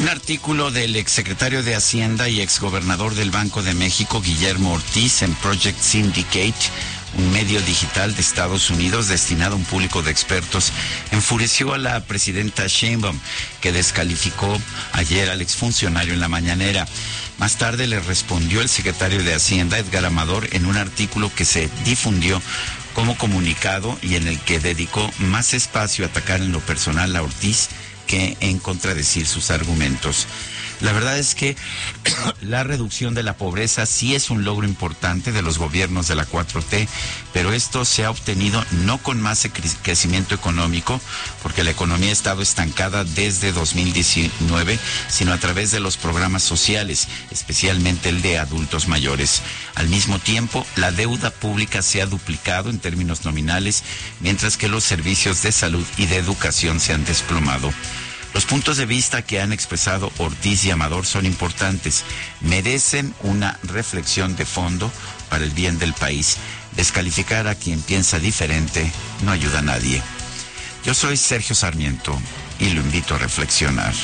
Un artículo del exsecretario de Hacienda y exgobernador del Banco de México, Guillermo Ortiz, en Project Syndicate, un medio digital de Estados Unidos destinado a un público de expertos, enfureció a la presidenta Sheinbaum, que descalificó ayer al exfuncionario en la mañanera. Más tarde le respondió el secretario de Hacienda, Edgar Amador, en un artículo que se difundió como comunicado y en el que dedicó más espacio a atacar en lo personal a Ortiz que en contradecir sus argumentos. La verdad es que la reducción de la pobreza sí es un logro importante de los gobiernos de la 4T, pero esto se ha obtenido no con más crecimiento económico, porque la economía ha estado estancada desde 2019, sino a través de los programas sociales, especialmente el de adultos mayores. Al mismo tiempo, la deuda pública se ha duplicado en términos nominales, mientras que los servicios de salud y de educación se han desplomado. Los puntos de vista que han expresado Ortiz y Amador son importantes, merecen una reflexión de fondo para el bien del país. Descalificar a quien piensa diferente no ayuda a nadie. Yo soy Sergio Sarmiento y lo invito a reflexionar.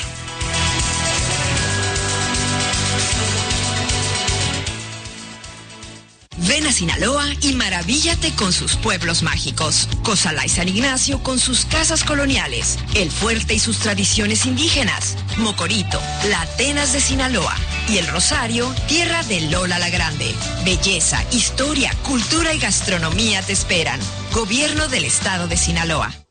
Ven a Sinaloa y maravíllate con sus pueblos mágicos. Cozalá y San Ignacio con sus casas coloniales. El Fuerte y sus tradiciones indígenas. Mocorito, la Atenas de Sinaloa. Y El Rosario, tierra de Lola la Grande. Belleza, historia, cultura y gastronomía te esperan. Gobierno del Estado de Sinaloa.